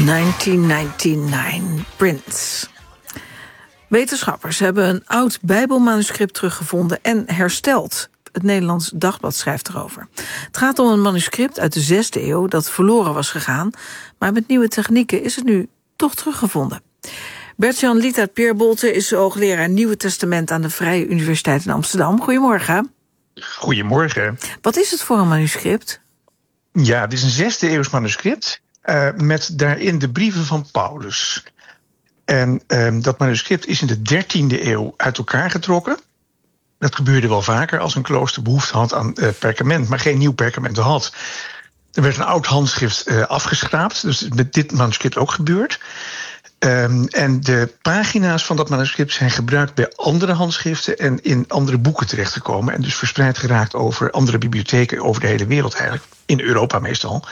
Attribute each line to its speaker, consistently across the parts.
Speaker 1: 1999, Prince. Wetenschappers hebben een oud Bijbelmanuscript teruggevonden en hersteld. Het Nederlands Dagblad schrijft erover. Het gaat om een manuscript uit de 6e eeuw dat verloren was gegaan, maar met nieuwe technieken is het nu toch teruggevonden. Bert-Jan Lietaert-Peerbolte is hoogleraar Nieuwe Testament aan de Vrije Universiteit in Amsterdam. Goedemorgen.
Speaker 2: Goedemorgen.
Speaker 1: Wat is het voor een manuscript?
Speaker 2: Ja, het is een 6e eeuws manuscript met daarin de brieven van Paulus. En dat manuscript is in de 13e eeuw uit elkaar getrokken. Dat gebeurde wel vaker als een klooster behoefte had aan perkament, maar geen nieuw perkament had. Er werd een oud handschrift afgeschraapt, dus met dit manuscript ook gebeurd. En de pagina's van dat manuscript zijn gebruikt bij andere handschriften en in andere boeken terechtgekomen. En dus verspreid geraakt over andere bibliotheken over de hele wereld eigenlijk. In Europa meestal.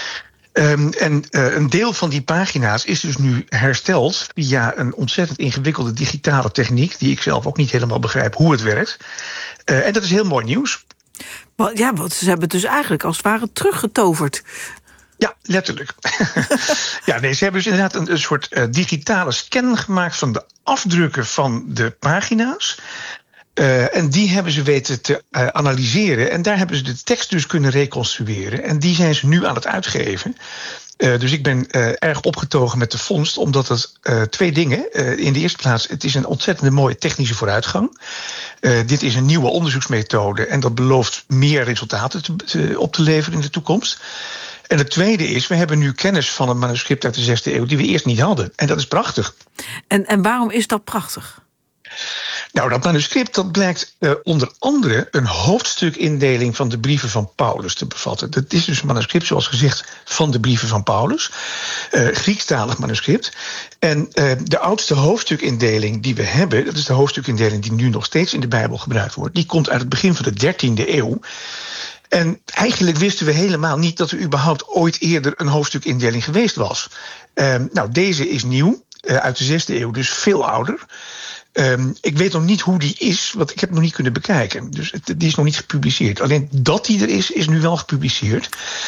Speaker 2: Een deel van die pagina's is dus nu hersteld via een ontzettend ingewikkelde digitale techniek, die ik zelf ook niet helemaal begrijp hoe het werkt. En dat is heel mooi nieuws.
Speaker 1: Ja, want ze hebben het dus eigenlijk als het ware teruggetoverd.
Speaker 2: Ja, letterlijk. Ja, nee, ze hebben dus inderdaad een soort digitale scan gemaakt van de afdrukken van de pagina's. En die hebben ze weten te analyseren. En daar hebben ze de tekst dus kunnen reconstrueren. En die zijn ze nu aan het uitgeven. Dus ik ben erg opgetogen met de vondst, omdat het twee dingen. In de eerste plaats, het is een ontzettende mooie technische vooruitgang. Dit is een nieuwe onderzoeksmethode en dat belooft meer resultaten op te leveren in de toekomst. En het tweede is, we hebben nu kennis van een manuscript uit de 6e eeuw die we eerst niet hadden. En dat is prachtig.
Speaker 1: En waarom is dat prachtig?
Speaker 2: Nou, dat manuscript dat blijkt onder andere een hoofdstukindeling van de brieven van Paulus te bevatten. Dat is dus een manuscript, zoals gezegd, van de brieven van Paulus. Griekstalig manuscript. En de oudste hoofdstukindeling die we hebben, dat is de hoofdstukindeling die nu nog steeds in de Bijbel gebruikt wordt, die komt uit het begin van de 13e eeuw. En eigenlijk wisten we helemaal niet dat er überhaupt ooit eerder een hoofdstukindeling geweest was. Nou, deze is nieuw, uit de 6e eeuw, dus veel ouder. Ik weet nog niet hoe die is, want ik heb het nog niet kunnen bekijken. Dus die is nog niet gepubliceerd. Alleen dat die er is nu wel gepubliceerd.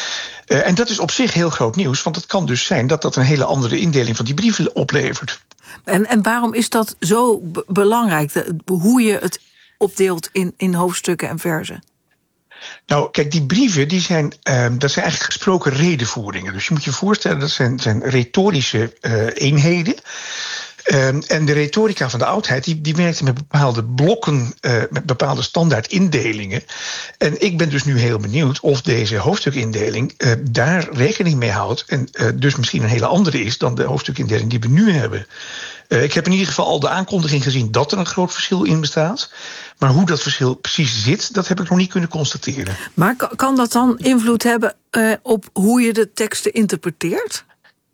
Speaker 2: En dat is op zich heel groot nieuws, want het kan dus zijn dat dat een hele andere indeling van die brieven oplevert. En
Speaker 1: waarom is dat zo belangrijk, hoe je het opdeelt in hoofdstukken en verzen?
Speaker 2: Nou, kijk, die brieven, dat zijn eigenlijk gesproken redevoeringen. Dus je moet je voorstellen, dat zijn retorische eenheden. En de retorica van de oudheid, die werkte met bepaalde blokken, met bepaalde standaard indelingen. En ik ben dus nu heel benieuwd of deze hoofdstukindeling daar rekening mee houdt. En dus misschien een hele andere is dan de hoofdstukindeling die we nu hebben. Ik heb in ieder geval al de aankondiging gezien dat er een groot verschil in bestaat. Maar hoe dat verschil precies zit, dat heb ik nog niet kunnen constateren.
Speaker 1: Maar kan dat dan invloed hebben op hoe je de teksten interpreteert?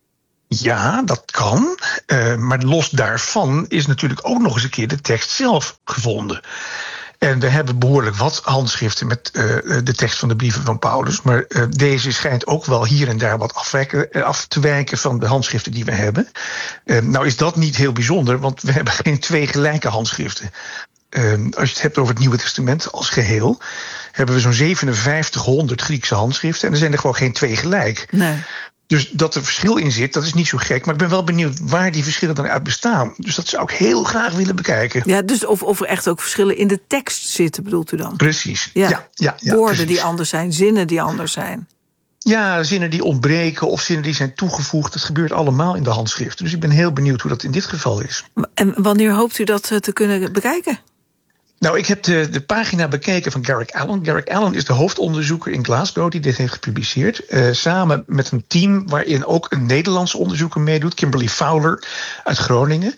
Speaker 2: Ja, dat kan. Maar los daarvan is natuurlijk ook nog eens een keer de tekst zelf gevonden. En we hebben behoorlijk wat handschriften met de tekst van de brieven van Paulus. Maar deze schijnt ook wel hier en daar wat af te wijken van de handschriften die we hebben. Nou is dat niet heel bijzonder, want we hebben geen twee gelijke handschriften. Als je het hebt over het Nieuwe Testament als geheel, hebben we zo'n 5700 Griekse handschriften. En er zijn er gewoon geen twee gelijk. Nee. Dus dat er verschil in zit, dat is niet zo gek. Maar ik ben wel benieuwd waar die verschillen dan uit bestaan. Dus dat zou ik heel graag willen bekijken.
Speaker 1: Ja, dus of er echt ook verschillen in de tekst zitten, bedoelt u dan?
Speaker 2: Precies, ja
Speaker 1: woorden
Speaker 2: precies.
Speaker 1: Die anders zijn, zinnen die anders zijn.
Speaker 2: Ja, zinnen die ontbreken of zinnen die zijn toegevoegd. Dat gebeurt allemaal in de handschriften. Dus ik ben heel benieuwd hoe dat in dit geval is.
Speaker 1: En wanneer hoopt u dat te kunnen bekijken?
Speaker 2: Nou, ik heb de pagina bekeken van Garrick Allen. Garrick Allen is de hoofdonderzoeker in Glasgow die dit heeft gepubliceerd. Samen met een team waarin ook een Nederlandse onderzoeker meedoet, Kimberly Fowler uit Groningen.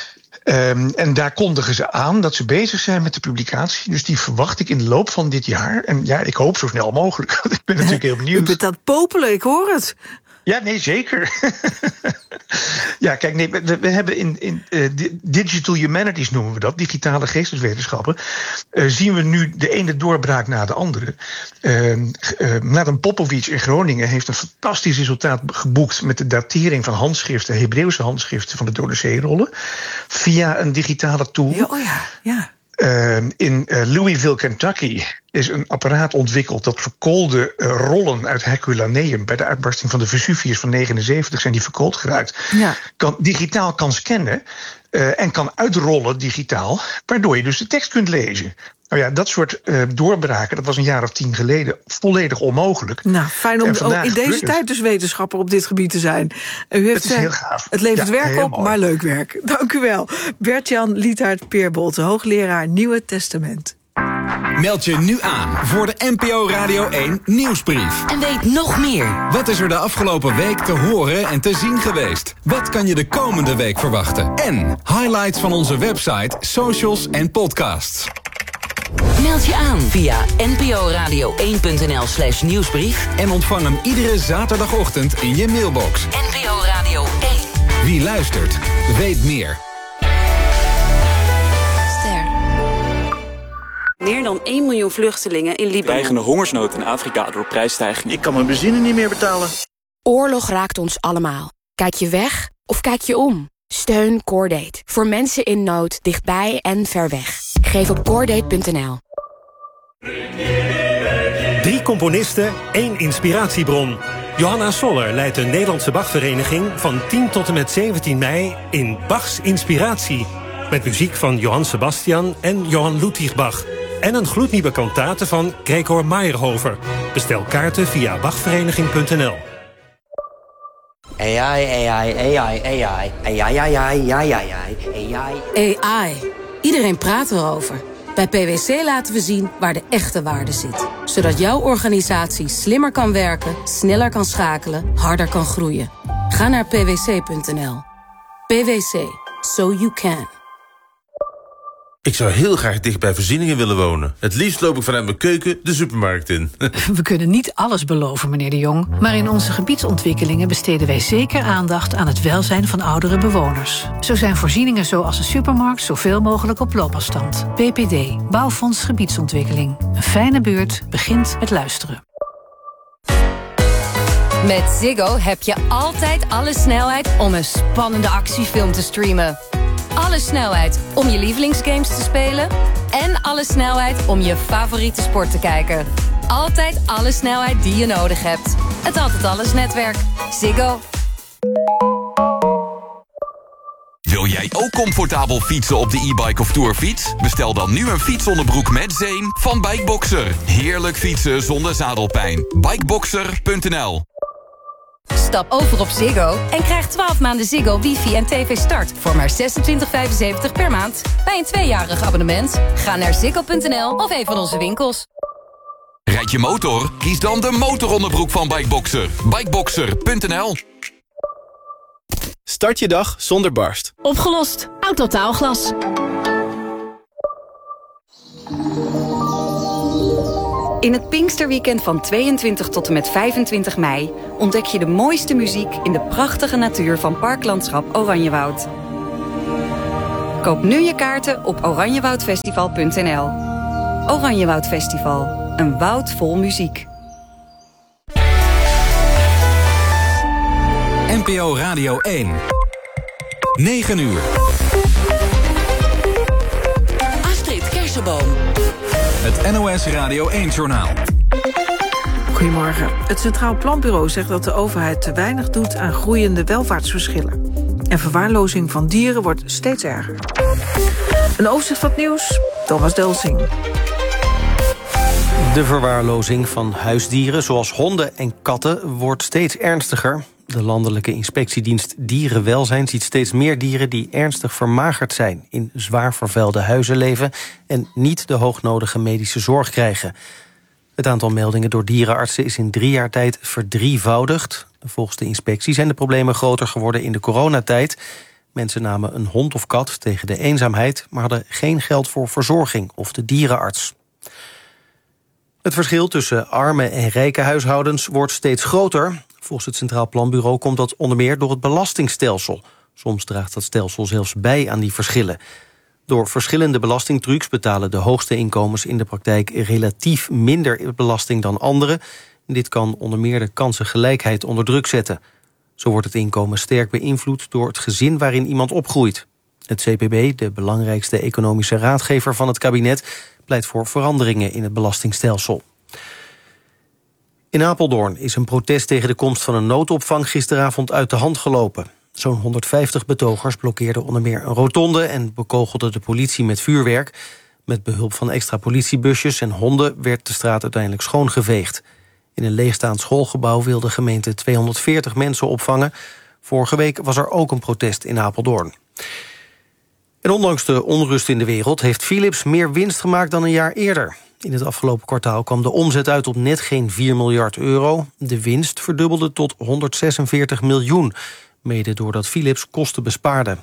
Speaker 2: En daar kondigen ze aan dat ze bezig zijn met de publicatie. Dus die verwacht ik in de loop van dit jaar. En ja, ik hoop zo snel mogelijk. Ik ben natuurlijk heel benieuwd.
Speaker 1: U bent aan het popelen, ik hoor het.
Speaker 2: Ja, nee, zeker. Ja, kijk, nee, we hebben in Digital Humanities noemen we dat, digitale geesteswetenschappen, zien we nu de ene doorbraak na de andere. Mladen Popovic in Groningen heeft een fantastisch resultaat geboekt met de datering van handschriften, Hebreeuwse handschriften van de Dode Zeerollen, via een digitale tool.
Speaker 1: Ja.
Speaker 2: In Louisville, Kentucky is een apparaat ontwikkeld dat verkoolde rollen uit Herculaneum bij de uitbarsting van de Vesuvius van 79 zijn die verkoold geraakt. Ja. Digitaal kan scannen en kan uitrollen digitaal, waardoor je dus de tekst kunt lezen. Nou ja, dat soort doorbraken, dat was een jaar of 10 geleden volledig onmogelijk. Nou,
Speaker 1: fijn om ook in deze tijd dus wetenschapper op dit gebied te zijn. U heeft,
Speaker 2: het is heel gaaf.
Speaker 1: Het levert werk op, maar leuk werk. Dank u wel. Bert-Jan Liethaert-Peerbolte, hoogleraar Nieuwe Testament.
Speaker 3: Meld je nu aan voor de NPO Radio 1 Nieuwsbrief.
Speaker 4: En weet nog meer.
Speaker 3: Wat is er de afgelopen week te horen en te zien geweest? Wat kan je de komende week verwachten? En highlights van onze website, socials en podcasts.
Speaker 4: Meld je aan via nporadio1.nl/nieuwsbrief.
Speaker 3: En ontvang hem iedere zaterdagochtend in je mailbox.
Speaker 4: NPO Radio 1.
Speaker 3: Wie luistert, weet meer.
Speaker 5: Meer dan 1 miljoen vluchtelingen in Libanon.
Speaker 6: Dreigende hongersnood in Afrika door prijsstijging.
Speaker 7: Ik kan mijn benzine niet meer betalen.
Speaker 8: Oorlog raakt ons allemaal. Kijk je weg of kijk je om? Steun Cordate. Voor mensen in nood, dichtbij en ver weg. Geef op Cordate.nl.
Speaker 9: 3 componisten, 1 inspiratiebron. Johanna Soller leidt de Nederlandse Bachvereniging van 10 tot en met 17 mei in Bachs Inspiratie. Met muziek van Johann Sebastian en Johann Ludwig Bach. En een gloednieuwe kantate van Gregor Meyerhofer. Bestel kaarten via bachvereniging.nl.
Speaker 10: AI. Iedereen praat erover. Bij PwC laten we zien waar de echte waarde zit. Zodat jouw organisatie slimmer kan werken, sneller kan schakelen, harder kan groeien. Ga naar pwc.nl. PwC. So you can.
Speaker 11: Ik zou heel graag dicht bij voorzieningen willen wonen. Het liefst loop ik vanuit mijn keuken de supermarkt in.
Speaker 12: We kunnen niet alles beloven, meneer De Jong. Maar in onze gebiedsontwikkelingen besteden wij zeker aandacht aan het welzijn van oudere bewoners. Zo zijn voorzieningen zoals een supermarkt zoveel mogelijk op loopafstand. BPD, Bouwfonds Gebiedsontwikkeling. Een fijne buurt begint met luisteren.
Speaker 13: Met Ziggo heb je altijd alle snelheid om een spannende actiefilm te streamen. Alle snelheid om je lievelingsgames te spelen. En alle snelheid om je favoriete sport te kijken. Altijd alle snelheid die je nodig hebt. Het Altijd Alles netwerk. Ziggo.
Speaker 3: Wil jij ook comfortabel fietsen op de e-bike of tourfiets? Bestel dan nu een fietsonderbroek met zeem van Bikeboxer. Heerlijk fietsen zonder zadelpijn. Bikeboxer.nl.
Speaker 13: Stap over op Ziggo en krijg 12 maanden Ziggo, wifi en tv start voor maar €26,75 per maand. Bij een 2-jarig abonnement. Ga naar ziggo.nl of een van onze winkels.
Speaker 3: Rijd je motor? Kies dan de motoronderbroek van Bikeboxer. Bikeboxer.nl.
Speaker 14: Start je dag zonder barst.
Speaker 15: Opgelost. Autotaalglas.
Speaker 5: In het Pinksterweekend van 22 tot en met 25 mei... ontdek je de mooiste muziek in de prachtige natuur van Parklandschap Oranjewoud. Koop nu je kaarten op oranjewoudfestival.nl. Oranjewoud Festival, een woud vol muziek.
Speaker 3: NPO Radio 1. 9 uur.
Speaker 4: Astrid Kersenboom.
Speaker 3: Het NOS Radio 1-journaal.
Speaker 1: Goedemorgen. Het Centraal Planbureau zegt dat de overheid te weinig doet aan groeiende welvaartsverschillen. En verwaarlozing van dieren wordt steeds erger. Een overzicht van het nieuws, Thomas Delsing.
Speaker 16: De verwaarlozing van huisdieren, zoals honden en katten, wordt steeds ernstiger. De Landelijke Inspectiedienst Dierenwelzijn ziet steeds meer dieren die ernstig vermagerd zijn, in zwaar vervuilde huizen leven en niet de hoognodige medische zorg krijgen. Het aantal meldingen door dierenartsen is in 3 jaar tijd verdrievoudigd. Volgens de inspectie zijn de problemen groter geworden in de coronatijd. Mensen namen een hond of kat tegen de eenzaamheid, maar hadden geen geld voor verzorging of de dierenarts. Het verschil tussen arme en rijke huishoudens wordt steeds groter. Volgens het Centraal Planbureau komt dat onder meer door het belastingstelsel. Soms draagt dat stelsel zelfs bij aan die verschillen. Door verschillende belastingtrucs betalen de hoogste inkomens in de praktijk relatief minder belasting dan anderen. Dit kan onder meer de kansengelijkheid onder druk zetten. Zo wordt het inkomen sterk beïnvloed door het gezin waarin iemand opgroeit. Het CPB, de belangrijkste economische raadgever van het kabinet, pleit voor veranderingen in het belastingstelsel. In Apeldoorn is een protest tegen de komst van een noodopvang gisteravond uit de hand gelopen. Zo'n 150 betogers blokkeerden onder meer een rotonde en bekogelden de politie met vuurwerk. Met behulp van extra politiebusjes en honden werd de straat uiteindelijk schoongeveegd. In een leegstaand schoolgebouw wil de gemeente 240 mensen opvangen. Vorige week was er ook een protest in Apeldoorn. En ondanks de onrust in de wereld heeft Philips meer winst gemaakt dan een jaar eerder. In het afgelopen kwartaal kwam de omzet uit op net geen 4 miljard euro. De winst verdubbelde tot 146 miljoen, mede doordat Philips kosten bespaarde.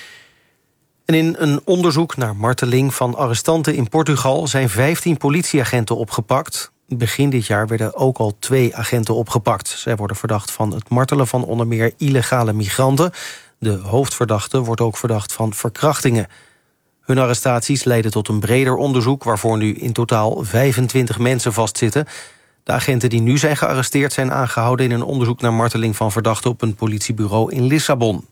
Speaker 16: En in een onderzoek naar marteling van arrestanten in Portugal zijn 15 politieagenten opgepakt. Begin dit jaar werden ook al 2 agenten opgepakt. Zij worden verdacht van het martelen van onder meer illegale migranten. De hoofdverdachte wordt ook verdacht van verkrachtingen. Hun arrestaties leiden tot een breder onderzoek waarvoor nu in totaal 25 mensen vastzitten. De agenten die nu zijn gearresteerd zijn aangehouden in een onderzoek naar marteling van verdachten op een politiebureau in Lissabon.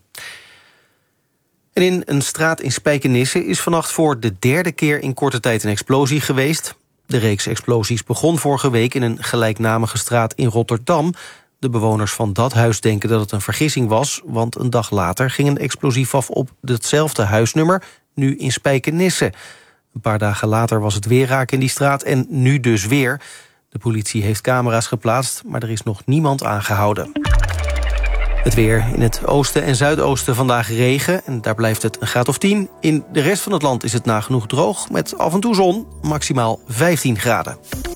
Speaker 16: En in een straat in Spijkenisse is vannacht voor de 3e keer in korte tijd een explosie geweest. De reeks explosies begon vorige week in een gelijknamige straat in Rotterdam. De bewoners van dat huis denken dat het een vergissing was, want een dag later ging een explosief af op hetzelfde huisnummer, nu in Spijkenisse. Een paar dagen later was het weer raak in die straat en nu dus weer. De politie heeft camera's geplaatst, maar er is nog niemand aangehouden. Het weer: in het oosten en zuidoosten vandaag regen en daar blijft het een graad of 10. In de rest van het land is het nagenoeg droog met af en toe zon, maximaal 15 graden.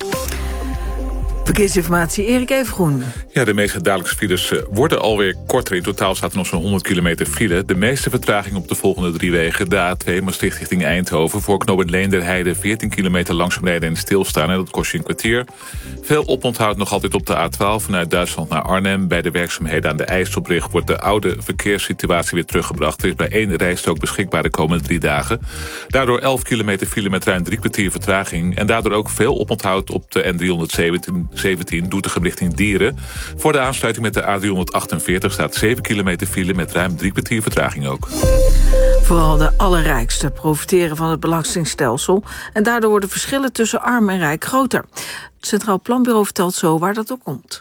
Speaker 1: Verkeersinformatie, Erik Evengroen.
Speaker 7: Ja, de meeste dagelijkse files worden alweer korter. In totaal staat er nog zo'n 100 kilometer file. De meeste vertraging op de volgende 3 wegen. De A2 Maastricht richting Eindhoven. Voor knooppunt Leenderheide 14 kilometer langzaam rijden en stilstaan. En dat kost je een kwartier. Veel oponthoud nog altijd op de A12 vanuit Duitsland naar Arnhem. Bij de werkzaamheden aan de IJsselbrug wordt de oude verkeerssituatie weer teruggebracht. Er is bij 1 rijstrook beschikbaar de komende 3 dagen. Daardoor 11 kilometer file met ruim 3 kwartier vertraging. En daardoor ook veel oponthoud op de N317 Doetinchem richting Dieren. Voor de aansluiting met de A348 staat 7 kilometer file met ruim 3 kwartier vertraging ook.
Speaker 1: Vooral de allerrijksten profiteren van het belastingstelsel en daardoor worden verschillen tussen arm en rijk groter. Het Centraal Planbureau vertelt zo waar dat ook komt.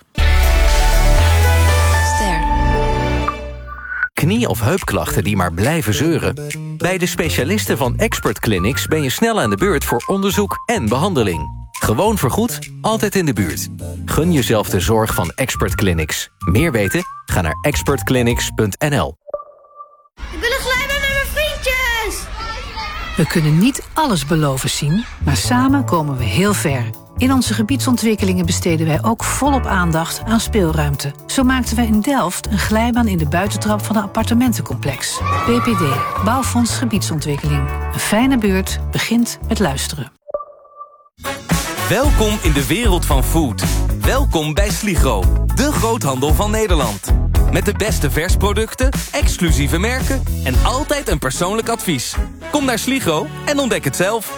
Speaker 14: Knie- of heupklachten die maar blijven zeuren? Bij de specialisten van Expert Clinics ben je snel aan de beurt voor onderzoek en behandeling. Gewoon vergoed, altijd in de buurt. Gun jezelf de zorg van Expert Clinics. Meer weten? Ga naar expertclinics.nl.
Speaker 17: Ik wil een glijbaan met mijn vriendjes!
Speaker 12: We kunnen niet alles beloven zien, maar samen komen we heel ver. In onze gebiedsontwikkelingen besteden wij ook volop aandacht aan speelruimte. Zo maakten wij in Delft een glijbaan in de buitentrap van een appartementencomplex. BPD, Bouwfonds Gebiedsontwikkeling. Een fijne buurt begint met luisteren.
Speaker 18: Welkom in de wereld van food. Welkom bij Sligro, de groothandel van Nederland. Met de beste versproducten, exclusieve merken en altijd een persoonlijk advies. Kom naar Sligro en ontdek het zelf.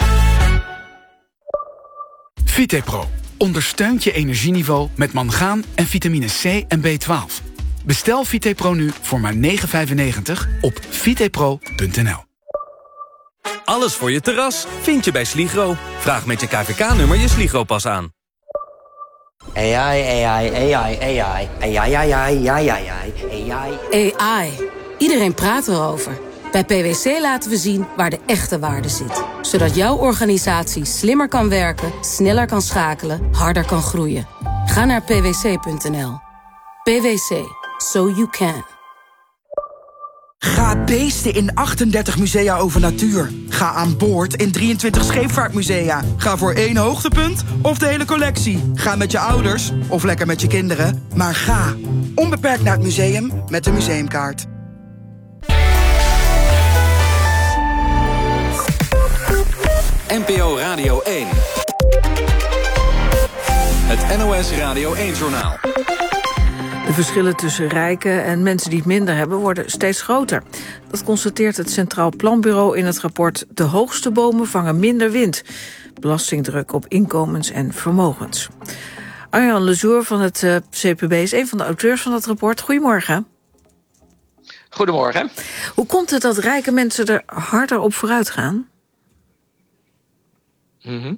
Speaker 19: Vitepro ondersteunt je energieniveau met mangaan en vitamine C en B12. Bestel Vitepro nu voor maar €9,95 op vitepro.nl.
Speaker 18: Alles voor je terras vind je bij Sligro. Vraag met je KVK-nummer je Sligro-pas aan.
Speaker 10: AI. Iedereen praat erover. Bij PwC laten we zien waar de echte waarde zit. Zodat jouw organisatie slimmer kan werken, sneller kan schakelen, harder kan groeien. Ga naar pwc.nl. PwC. So you can.
Speaker 20: Ga beesten in 38 musea over natuur. Ga aan boord in 23 scheepvaartmusea. Ga voor 1 hoogtepunt of de hele collectie. Ga met je ouders of lekker met je kinderen. Maar ga onbeperkt naar het museum met de museumkaart.
Speaker 3: NPO Radio 1. Het NOS Radio 1-journaal.
Speaker 1: De verschillen tussen rijken en mensen die het minder hebben worden steeds groter. Dat constateert het Centraal Planbureau in het rapport De hoogste bomen vangen minder wind. Belastingdruk op inkomens en vermogens. Arjan Lezour van het CPB is een van de auteurs van dat rapport. Goedemorgen.
Speaker 21: Goedemorgen.
Speaker 1: Hoe komt het dat rijke mensen er harder op vooruit gaan?
Speaker 21: Mm-hmm.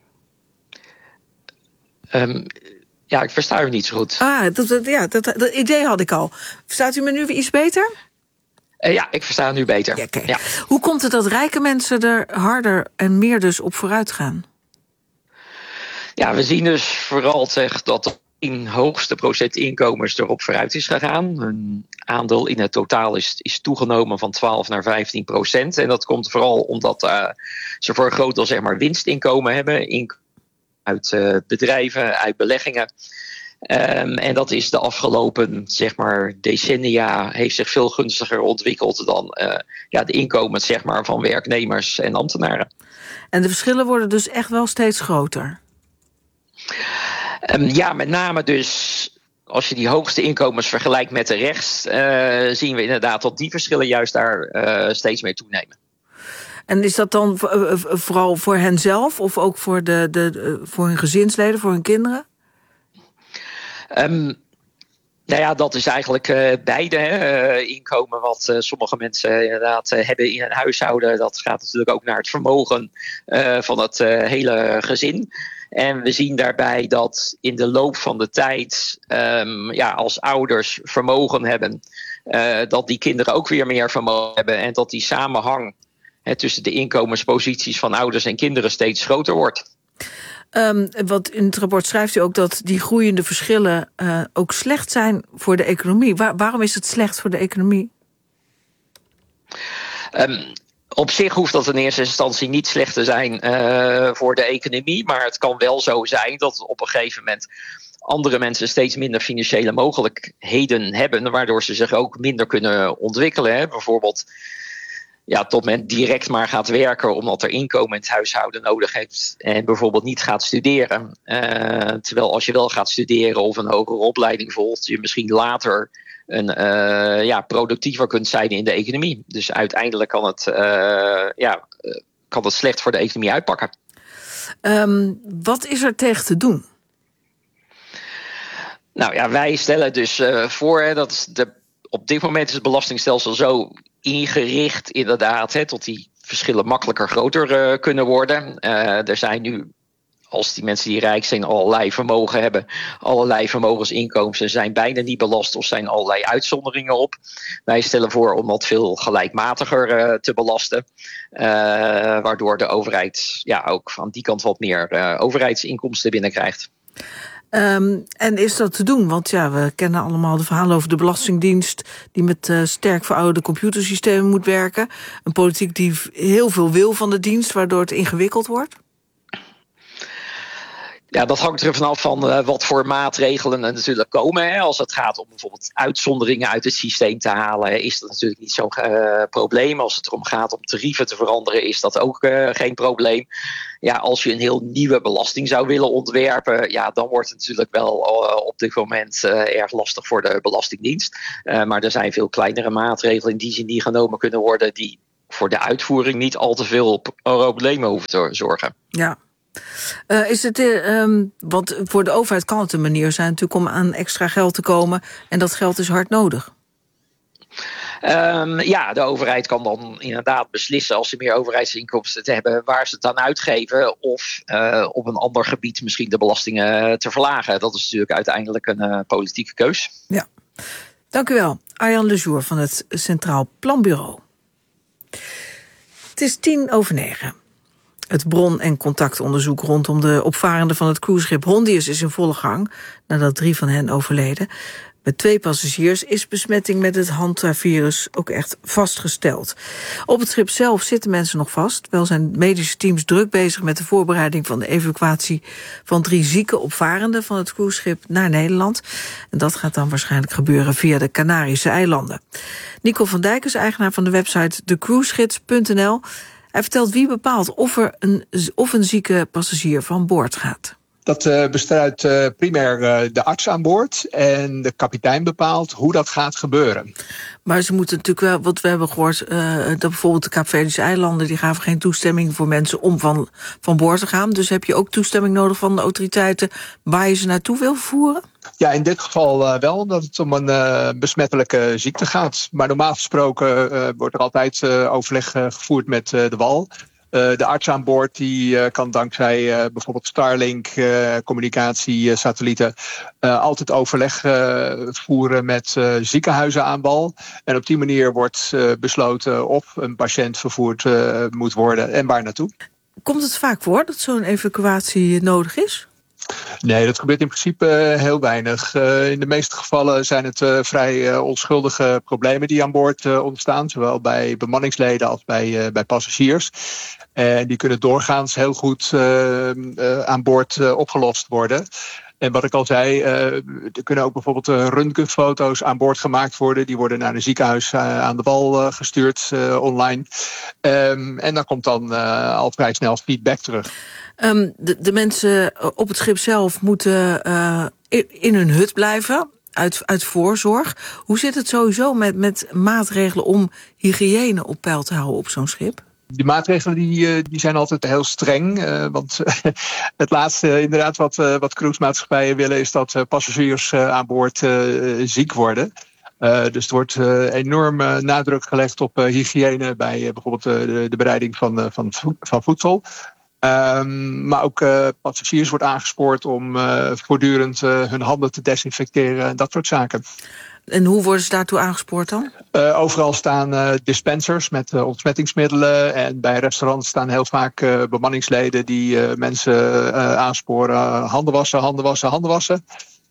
Speaker 21: Ja, ik versta u niet zo goed.
Speaker 1: Dat idee had ik al. Verstaat u me nu iets beter?
Speaker 21: Ja, ik versta nu beter.
Speaker 1: Ja, okay.
Speaker 21: Ja.
Speaker 1: Hoe komt het dat rijke mensen er harder en meer dus op vooruit gaan?
Speaker 21: Ja, we zien dus vooral dat de 10 hoogste procent inkomens erop vooruit is gegaan. Hun aandeel in het totaal is toegenomen van 12 naar 15%. En dat komt vooral omdat ze voor een groot deel zeg maar winstinkomen hebben. Uit bedrijven, uit beleggingen. En dat is de afgelopen zeg maar, decennia heeft zich veel gunstiger ontwikkeld dan de inkomens zeg maar, van werknemers en ambtenaren.
Speaker 1: En de verschillen worden dus echt wel steeds groter?
Speaker 21: Ja, met name dus als je die hoogste inkomens vergelijkt met de rechts, zien we inderdaad dat die verschillen juist daar steeds meer toenemen.
Speaker 1: En is dat dan vooral voor hen zelf of ook voor voor hun gezinsleden, voor hun kinderen?
Speaker 21: Dat is eigenlijk beide. Hè. Inkomen wat sommige mensen inderdaad hebben in een huishouden, dat gaat natuurlijk ook naar het vermogen van het hele gezin. En we zien daarbij dat in de loop van de tijd, als ouders vermogen hebben, dat die kinderen ook weer meer vermogen hebben en dat die samenhang tussen de inkomensposities van ouders en kinderen steeds groter wordt.
Speaker 1: Want in het rapport schrijft u ook dat die groeiende verschillen ook slecht zijn voor de economie. Waarom is het slecht voor de economie?
Speaker 21: Op zich hoeft dat in eerste instantie niet slecht te zijn voor de economie. Maar het kan wel zo zijn dat op een gegeven moment andere mensen steeds minder financiële mogelijkheden hebben, waardoor ze zich ook minder kunnen ontwikkelen. Hè. Bijvoorbeeld tot men direct maar gaat werken omdat er inkomen in het huishouden nodig heeft en bijvoorbeeld niet gaat studeren. Terwijl als je wel gaat studeren of een hogere opleiding volgt, je misschien later productiever kunt zijn in de economie. Dus uiteindelijk kan het slecht voor de economie uitpakken.
Speaker 1: Wat is er tegen te doen?
Speaker 21: Nou ja, wij stellen dus voor dat op dit moment is het belastingstelsel zo ingericht inderdaad tot die verschillen makkelijker groter kunnen worden. Er zijn nu, als die mensen die rijk zijn allerlei vermogen hebben, allerlei vermogensinkomsten zijn bijna niet belast of zijn allerlei uitzonderingen op. Wij stellen voor om dat veel gelijkmatiger te belasten, waardoor de overheid ook van die kant wat meer overheidsinkomsten binnenkrijgt.
Speaker 1: En is dat te doen? Want we kennen allemaal de verhalen over de Belastingdienst die met sterk verouderde computersystemen moet werken. Een politiek die heel veel wil van de dienst, waardoor het ingewikkeld wordt.
Speaker 21: Ja, dat hangt er vanaf van wat voor maatregelen er natuurlijk komen. Hè. Als het gaat om bijvoorbeeld uitzonderingen uit het systeem te halen, is dat natuurlijk niet zo'n probleem. Als het erom gaat om tarieven te veranderen, is dat ook geen probleem. Ja, als je een heel nieuwe belasting zou willen ontwerpen, dan wordt het natuurlijk wel op dit moment erg lastig voor de Belastingdienst. Maar er zijn veel kleinere maatregelen in die zin die genomen kunnen worden, die voor de uitvoering niet al te veel problemen hoeven te zorgen.
Speaker 1: Ja. Is het, want voor de overheid kan het een manier zijn natuurlijk om aan extra geld te komen en dat geld is hard nodig.
Speaker 21: De overheid kan dan inderdaad beslissen als ze meer overheidsinkomsten te hebben waar ze het aan uitgeven of op een ander gebied misschien de belastingen te verlagen. Dat is natuurlijk uiteindelijk een politieke keus.
Speaker 1: Ja, dank u wel. Arjan Lejour van het Centraal Planbureau. Het is 9:10. Het bron- en contactonderzoek rondom de opvarenden van het cruiseschip Hondius is in volle gang, nadat 3 van hen overleden. Met 2 passagiers is besmetting met het Hanta-virus ook echt vastgesteld. Op het schip zelf zitten mensen nog vast. Wel zijn medische teams druk bezig met de voorbereiding van de evacuatie van 3 zieke opvarenden van het cruiseschip naar Nederland. En dat gaat dan waarschijnlijk gebeuren via de Canarische eilanden. Nico van Dijk is eigenaar van de website thecruisegids.nl. Hij vertelt wie bepaalt of een zieke passagier van boord gaat.
Speaker 2: Dat bestaat primair de arts aan boord en de kapitein bepaalt hoe dat gaat gebeuren.
Speaker 1: Maar ze moeten natuurlijk wel, wat we hebben gehoord, dat bijvoorbeeld de Kaapverdische eilanden, die gaven geen toestemming voor mensen om van boord te gaan. Dus heb je ook toestemming nodig van de autoriteiten waar je ze naartoe wil vervoeren?
Speaker 2: Ja, in dit geval wel, omdat het om een besmettelijke ziekte gaat. Maar normaal gesproken wordt er altijd overleg gevoerd met de WAL. De arts aan boord die kan dankzij bijvoorbeeld Starlink communicatiesatellieten altijd overleg voeren met ziekenhuizen aan wal. En op die manier wordt besloten of een patiënt vervoerd moet worden en waar naartoe.
Speaker 1: Komt het vaak voor dat zo'n evacuatie nodig is?
Speaker 2: Nee, dat gebeurt in principe heel weinig. In de meeste gevallen zijn het vrij onschuldige problemen die aan boord ontstaan. Zowel bij bemanningsleden als bij passagiers. En die kunnen doorgaans heel goed aan boord opgelost worden. En wat ik al zei, er kunnen ook bijvoorbeeld röntgenfoto's aan boord gemaakt worden. Die worden naar een ziekenhuis aan de wal gestuurd online. En dan komt dan al vrij snel feedback terug.
Speaker 1: De mensen op het schip zelf moeten in hun hut blijven, uit voorzorg. Hoe zit het sowieso met maatregelen om hygiëne op peil te houden op zo'n schip?
Speaker 2: Die maatregelen die zijn altijd heel streng. Want het laatste inderdaad wat cruisemaatschappijen willen is dat passagiers aan boord ziek worden. Dus er wordt enorm nadruk gelegd op hygiëne bij bijvoorbeeld de bereiding van voedsel. Maar ook passagiers wordt aangespoord om voortdurend hun handen te desinfecteren en dat soort zaken.
Speaker 1: En hoe worden ze daartoe aangespoord dan?
Speaker 2: Overal staan dispensers met ontsmettingsmiddelen. En bij restaurants staan heel vaak bemanningsleden die mensen aansporen. Handen wassen.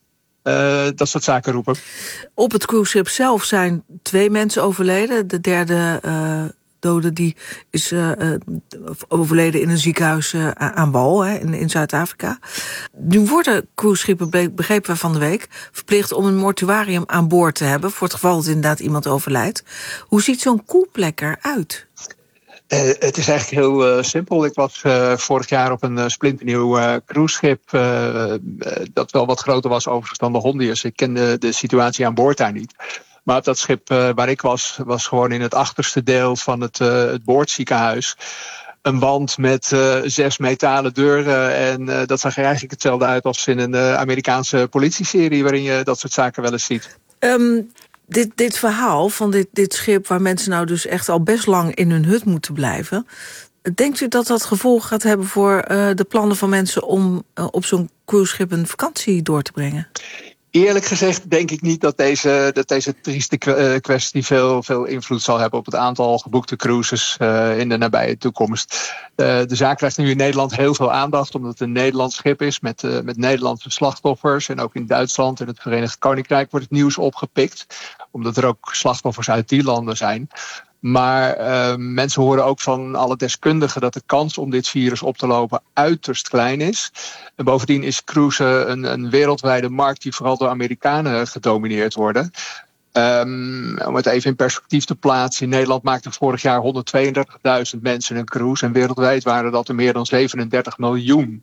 Speaker 2: Dat soort zaken roepen. Op
Speaker 1: het cruiseschip zelf zijn 2 mensen overleden. De derde dode die is overleden in een ziekenhuis aan wal in Zuid-Afrika. Nu worden cruiseschepen, begrepen we van de week, verplicht om een mortuarium aan boord te hebben voor het geval dat inderdaad iemand overlijdt. Hoe ziet zo'n koelplek eruit?
Speaker 2: Het is eigenlijk heel simpel. Ik was vorig jaar op een splinternieuw cruiseschip dat wel wat groter was overigens dan de Hondius. Ik kende de situatie aan boord daar niet. Maar op dat schip waar ik was gewoon in het achterste deel van het boordziekenhuis een wand met 6 metalen deuren. En dat zag er eigenlijk hetzelfde uit als in een Amerikaanse politieserie waarin je dat soort zaken wel eens ziet.
Speaker 1: Dit verhaal van dit schip waar mensen nou dus echt al best lang in hun hut moeten blijven. Denkt u dat dat gevolg gaat hebben voor de plannen van mensen om op zo'n cruiseschip een vakantie door te brengen?
Speaker 2: Eerlijk gezegd denk ik niet dat deze trieste kwestie veel invloed zal hebben op het aantal geboekte cruises in de nabije toekomst. De zaak krijgt nu in Nederland heel veel aandacht omdat het een Nederlands schip is met Nederlandse slachtoffers. En ook in Duitsland en het Verenigd Koninkrijk wordt het nieuws opgepikt. Omdat er ook slachtoffers uit die landen zijn. Maar mensen horen ook van alle deskundigen dat de kans om dit virus op te lopen uiterst klein is. En bovendien is cruisen een wereldwijde markt die vooral door Amerikanen gedomineerd worden. Om het even in perspectief te plaatsen. In Nederland maakten vorig jaar 132.000 mensen een cruise. En wereldwijd waren dat er meer dan 37 miljoen.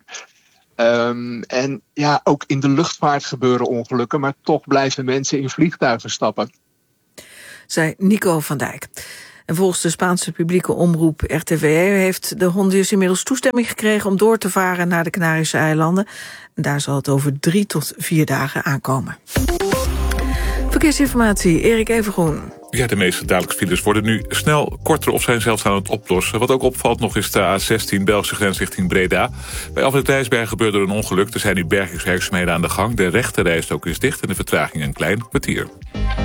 Speaker 2: En ja, ook in de luchtvaart gebeuren ongelukken. Maar toch blijven mensen in vliegtuigen stappen.
Speaker 1: Zei Nico van Dijk. En volgens de Spaanse publieke omroep RTVE heeft de Hondius inmiddels toestemming gekregen om door te varen naar de Canarische eilanden. En daar zal het over 3 tot 4 dagen aankomen. Verkeersinformatie, Erik Evengroen.
Speaker 7: Ja, de meeste dagelijkse files worden nu snel korter of zijn zelfs aan het oplossen. Wat ook opvalt nog is de A16 Belgische grens richting Breda. Bij afrit Rijsbergen gebeurde er een ongeluk. Er zijn nu bergingswerkzaamheden aan de gang. De rechterrijstrook is dicht en de vertraging een klein kwartier.